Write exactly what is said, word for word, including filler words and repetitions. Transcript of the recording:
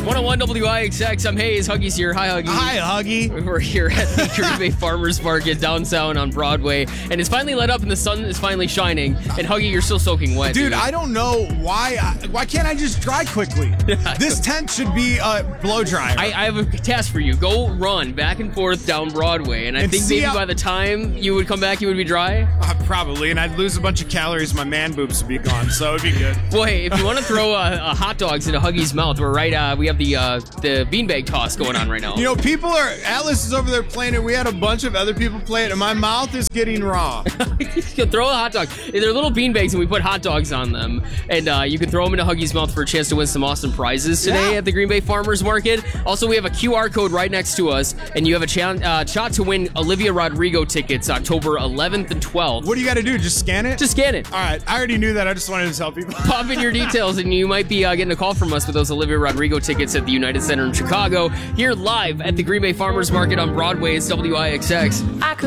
one oh one W I X X. I'm Hayes. Huggy's here. Hi, Huggy. Hi, Huggy. We're here at the Green Bay Farmers Market downtown on Broadway, and it's finally lit up and the sun is finally shining. And Huggy, you're still soaking wet. Dude, dude. I don't know why. I, why can't I just dry quickly? This tent should be a blow dryer. I, I have a task for you. Go run back and forth down Broadway, and I And think see maybe how- by the time you would come back, you would be dry. Uh, probably, and I'd lose a bunch of calories. My man boobs would be gone, so it'd be good. Well, hey, if you want to throw uh, uh, hot dogs into Huggy's mouth, we're right. Uh, we have the uh, the beanbag toss going on right now. You know, people are. Atlas is over there playing it. We had a bunch of other people play it, and my mouth is getting raw. You can throw a hot dog. They're little beanbags, and we put hot dogs on them. And uh, you can throw them into Huggy's mouth for a chance to win some awesome prizes today Yeah. at the Green Bay Farmers Market. Also, we have a Q R code right next to us, and you have a ch- uh, shot to win Olivia Rodrigo tickets October eleventh and twelfth. What do you got to do? Just scan it? Just scan it. All right. I already knew that. I just wanted to tell people. Pop in your details, and you might be uh, getting a call from us with those Olivia Rodrigo tickets at the United Center in Chicago. Here live at the Green Bay Farmers Market on Broadway. It's W I X X. I could